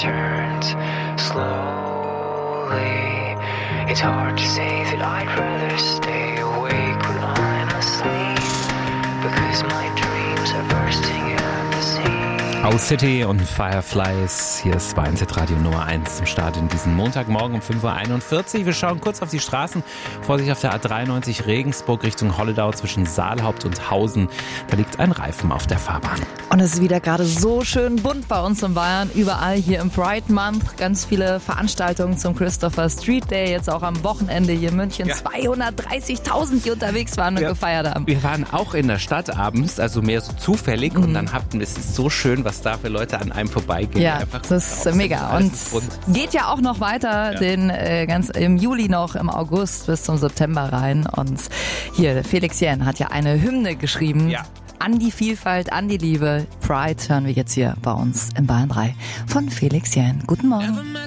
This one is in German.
turns slowly. It's hard to say that I'd rather stay awake when I'm asleep, because my dreams are bursting at the seams. House City und Fireflies. Hier ist 2NZ Radio Nummer 1 zum Start in diesen Montagmorgen um 5.41 Uhr. Wir schauen kurz auf die Straßen. Vorsicht auf der A93 Regensburg Richtung Holledau zwischen Saalhaupt und Hausen. Da liegt ein Reifen auf der Fahrbahn. Und es ist wieder gerade so schön bunt bei uns in Bayern. Überall hier im Pride Month. Ganz viele Veranstaltungen zum Christopher Street Day. Jetzt auch am Wochenende hier in München. Ja. 230.000, die unterwegs waren und gefeiert haben. Wir waren auch in der Stadt abends, also mehr so zufällig. Und dann es ist so schön, was da für Leute an einem vorbeigehen. Ja, das ist mega. Und geht ja auch noch weiter, ganz im Juli noch, im August bis zum September rein. Und hier, Felix Jähn hat ja eine Hymne geschrieben. Ja. An die Vielfalt, an die Liebe. Pride hören wir jetzt hier bei uns in Bayern 3 von Felix Jähn. Guten Morgen.